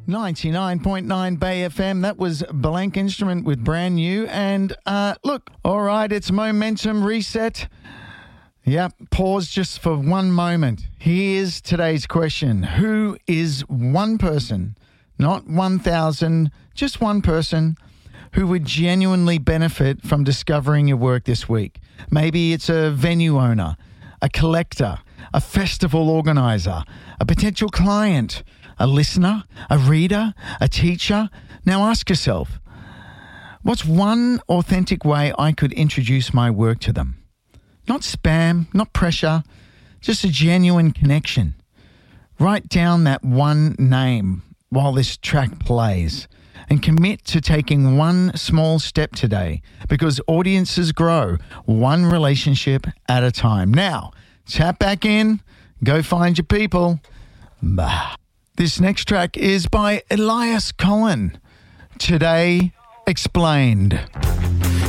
99.9 Bay FM. That was Blank Instrument with Brand New. And look, all right, it's Momentum Reset. Yep, pause just for one moment. Here's today's question. Who is one person, not 1,000, just one person, who would genuinely benefit from discovering your work this week? Maybe it's a venue owner, a collector, a festival organizer, a potential client, a listener, a reader, a teacher. Now ask yourself, what's one authentic way I could introduce my work to them? Not spam, not pressure, just a genuine connection. Write down that one name while this track plays and commit to taking one small step today, because audiences grow one relationship at a time. Now, tap back in, go find your people. Bah. This next track is by Elias Collin. Today Explained.